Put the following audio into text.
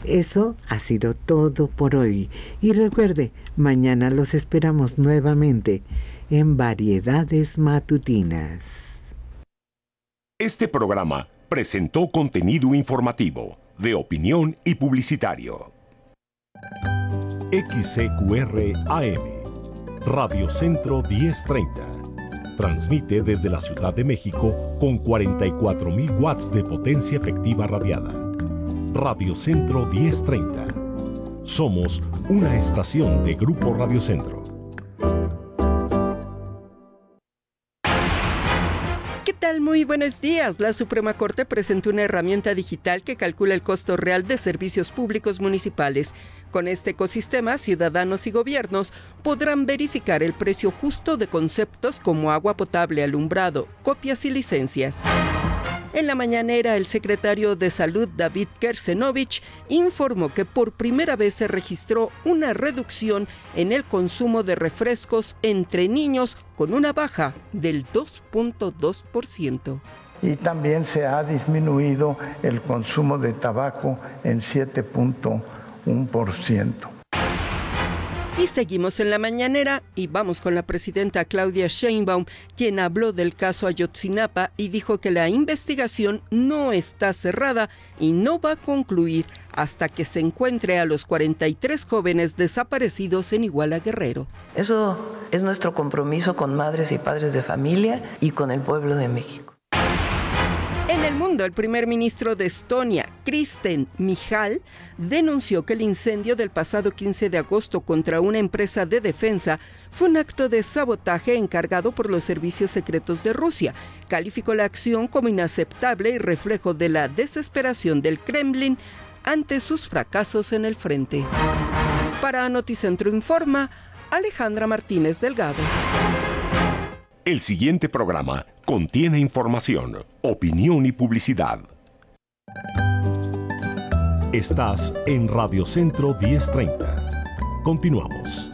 Eso ha sido todo por hoy. Y recuerde, mañana los esperamos nuevamente en Variedades Matutinas. Este programa presentó contenido informativo, de opinión y publicitario. XCQR AM, Radio Centro 1030. Transmite desde la Ciudad de México con 44,000 watts de potencia efectiva radiada. Radio Centro 1030. Somos una estación de Grupo Radio Centro. ¿Qué tal? Muy buenos días. La Suprema Corte presentó una herramienta digital que calcula el costo real de servicios públicos municipales. Con este ecosistema, ciudadanos y gobiernos podrán verificar el precio justo de conceptos como agua potable, alumbrado, copias y licencias. En la mañanera, el secretario de Salud, David Kersenovich, informó que por primera vez se registró una reducción en el consumo de refrescos entre niños con una baja del 2.2%. Y también se ha disminuido el consumo de tabaco en 7.1%. Y seguimos en la mañanera y vamos con la presidenta Claudia Sheinbaum, quien habló del caso Ayotzinapa y dijo que la investigación no está cerrada y no va a concluir hasta que se encuentre a los 43 jóvenes desaparecidos en Iguala, Guerrero. Eso es nuestro compromiso con madres y padres de familia y con el pueblo de México. En el mundo, el primer ministro de Estonia, Kristen Michal, denunció que el incendio del pasado 15 de agosto contra una empresa de defensa fue un acto de sabotaje encargado por los servicios secretos de Rusia. Calificó la acción como inaceptable y reflejo de la desesperación del Kremlin ante sus fracasos en el frente. Para Noticentro Informa, Alejandra Martínez Delgado. El siguiente programa contiene información, opinión y publicidad. Estás en Radio Centro 1030. Continuamos.